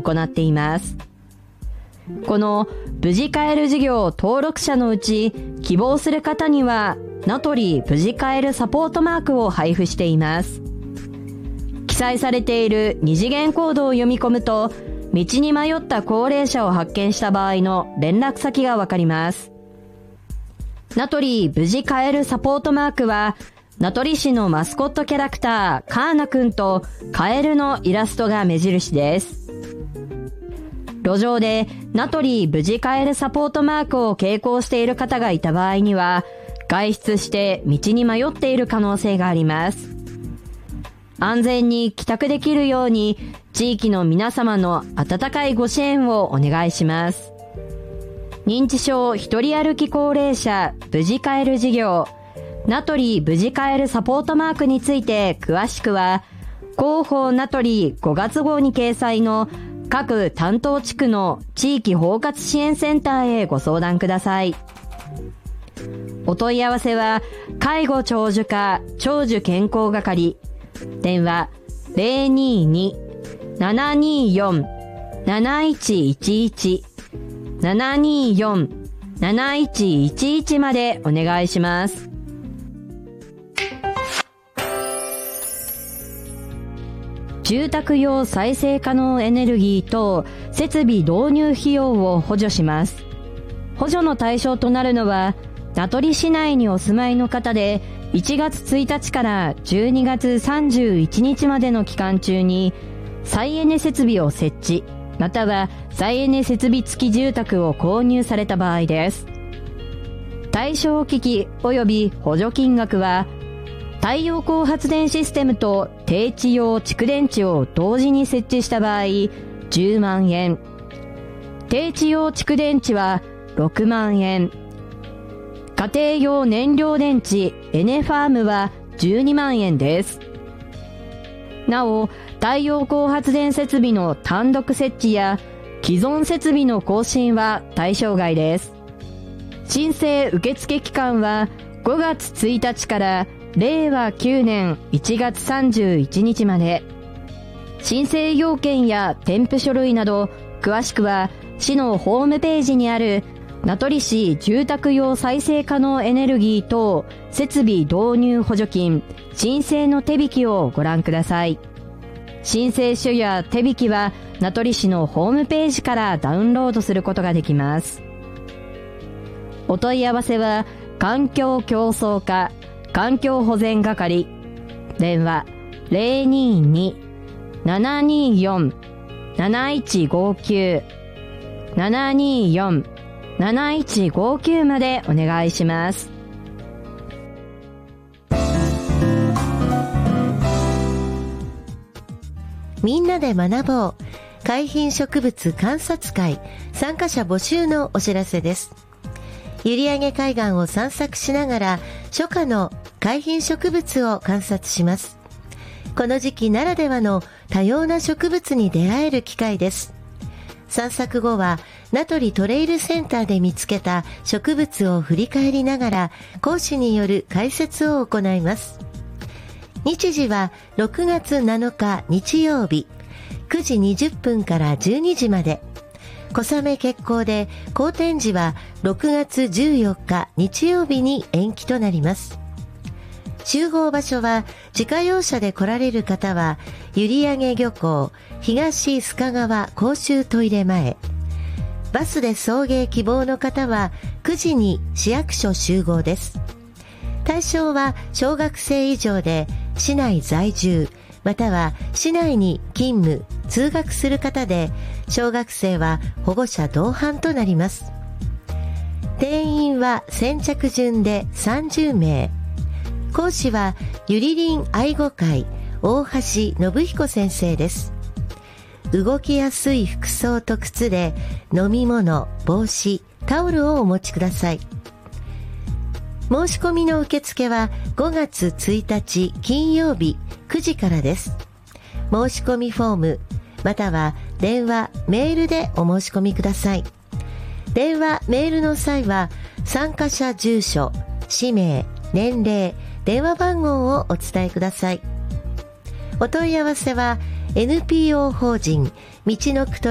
行っています。この無事帰る事業登録者のうち希望する方には名取無事帰るサポートマークを配布しています。記載されている二次元コードを読み込むと道に迷った高齢者を発見した場合の連絡先がわかります。名取無事帰るサポートマークは名取市のマスコットキャラクターカーナくんとカエルのイラストが目印です。路上で名取無事帰るサポートマークを携行している方がいた場合には外出して道に迷っている可能性があります。安全に帰宅できるように地域の皆様の温かいご支援をお願いします。認知症一人歩き高齢者無事帰る事業名取無事帰るサポートマークについて詳しくは広報名取5月号に掲載の各担当地区の地域包括支援センターへご相談ください。お問い合わせは介護長寿課長寿健康係電話 022-724-7111 724-7111 までお願いします。住宅用再生可能エネルギーと設備導入費用を補助します。補助の対象となるのは、名取市内にお住まいの方で、1月1日から12月31日までの期間中に、再エネ設備を設置、または再エネ設備付き住宅を購入された場合です。対象機器及び補助金額は、太陽光発電システムと低地用蓄電池を同時に設置した場合10万円、低地用蓄電池は6万円、家庭用燃料電池エネファームは12万円です。なお、太陽光発電設備の単独設置や既存設備の更新は対象外です。申請受付期間は5月1日から令和9年1月31日まで。申請要件や添付書類など詳しくは市のホームページにある名取市住宅用再生可能エネルギー等設備導入補助金申請の手引きをご覧ください。申請書や手引きは名取市のホームページからダウンロードすることができます。お問い合わせは環境競争課環境保全係電話 022-724-7159 724-7159 までお願いします。 みんなで学ぼう海浜植物観察会参加者募集のお知らせです。閖上海岸を散策しながら初夏の海浜植物を観察します。この時期ならではの多様な植物に出会える機会です。散策後は名取トレイルセンターで見つけた植物を振り返りながら講師による解説を行います。日時は6月7日日曜日9時20分から12時まで。小雨決行で好天時は6月14日日曜日に延期となります。集合場所は自家用車で来られる方は閖上漁港東須賀川公衆トイレ前、バスで送迎希望の方は9時に市役所集合です。対象は小学生以上で市内在住または市内に勤務通学する方で、小学生は保護者同伴となります。定員は先着順で30名。講師はゆりりん愛護会大橋信彦先生です。動きやすい服装と靴で飲み物、帽子、タオルをお持ちください。申し込みの受付は5月1日金曜日9時からです。申し込みフォームまたは電話、メールでお申し込みください。電話、メールの際は参加者住所、氏名、年齢、電話番号をお伝えください。お問い合わせは NPO 法人道のく